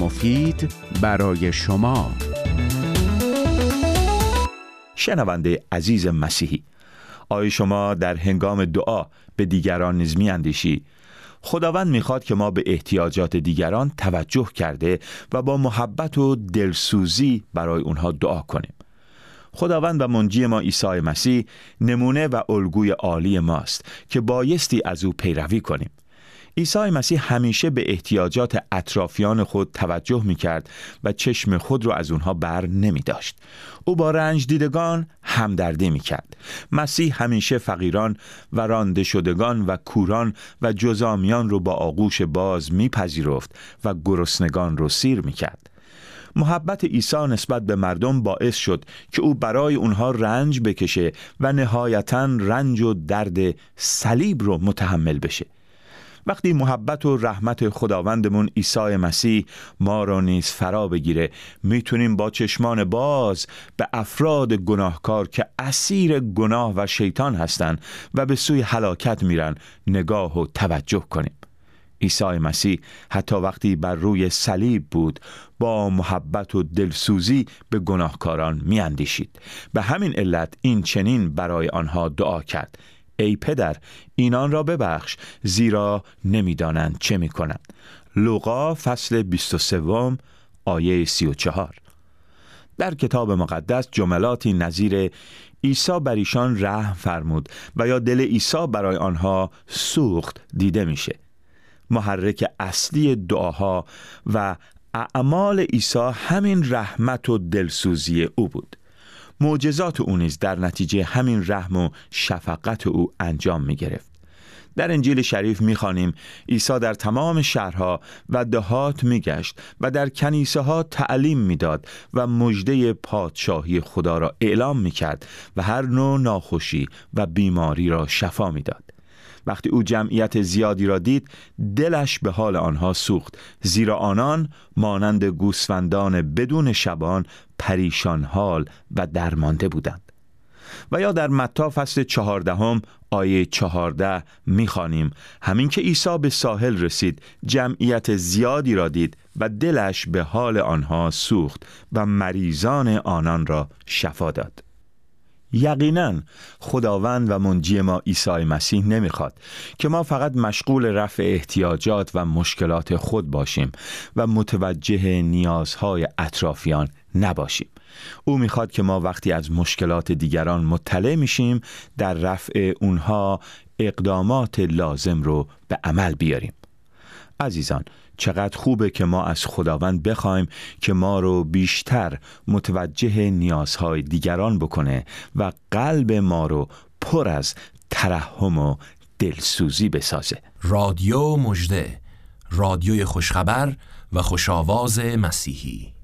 مفید برای شما. شنونده عزیز مسیحی، آیا شما در هنگام دعا به دیگران نیز می‌اندیشی؟ خداوند می‌خواد که ما به احتیاجات دیگران توجه کرده و با محبت و دلسوزی برای اونها دعا کنیم. خداوند و منجی ما عیسی مسیح نمونه و الگوی عالی ماست که بایستی از او پیروی کنیم. عیسی مسیح همیشه به احتیاجات اطرافیان خود توجه می‌کرد و چشم خود را از اونها بر نمی‌داشت. او با رنج دیدگان همدردی می‌کرد. مسیح همیشه فقیران و رانده شدگان و کوران و جزامیان رو با آغوش باز می‌پذیرفت و گرسنگان رو سیر می‌کرد. محبت عیسی نسبت به مردم باعث شد که او برای اونها رنج بکشه و نهایتاً رنج و درد صلیب رو متحمل بشه. وقتی محبت و رحمت خداوندمون عیسی مسیح ما را نیز فرا بگیره، میتونیم با چشمان باز به افراد گناهکار که اسیر گناه و شیطان هستن و به سوی هلاکت میرن نگاه و توجه کنیم. عیسی مسیح حتی وقتی بر روی صلیب بود با محبت و دلسوزی به گناهکاران میاندیشید. به همین علت این چنین برای آنها دعا کرد: ای پدر، اینان را ببخش زیرا نمیدانند چه میکنند. لوقا فصل 23 آیه 34. در کتاب مقدس جملاتی نظیر عیسی بر ایشان رحم فرمود و یا دل عیسی برای آنها سوخت دیده میشه. محرک اصلی دعاها و اعمال عیسی همین رحمت و دلسوزی او بود. معجزات او نیز در نتیجه همین رحم و شفقت او انجام می گرفت. در انجیل شریف می خوانیم عیسی در تمام شهرها و دهات می گشت و در کنیسه ها تعلیم می داد و مژده پادشاهی خدا را اعلام می کرد و هر نوع ناخوشی و بیماری را شفا می داد. وقتی او جمعیت زیادی را دید، دلش به حال آنها سوخت، زیرا آنان مانند گوسفندان بدون شبان پریشان حال و درمانده بودند. و یا در متی فصل 14 آیه 14 می‌خوانیم: همین که عیسی به ساحل رسید، جمعیت زیادی را دید و دلش به حال آنها سوخت و مریضان آنان را شفا داد. یقیناً خداوند و منجی ما عیسی مسیح نمیخواد که ما فقط مشغول رفع احتیاجات و مشکلات خود باشیم و متوجه نیازهای اطرافیان نباشیم. او میخواد که ما وقتی از مشکلات دیگران مطلع میشیم در رفع اونها اقدامات لازم رو به عمل بیاریم. عزیزان، چقدر خوبه که ما از خداوند بخوایم که ما رو بیشتر متوجه نیازهای دیگران بکنه و قلب ما رو پر از ترحم و دلسوزی بسازه. رادیو مژده، رادیوی خوشخبر و خوش‌آواز مسیحی.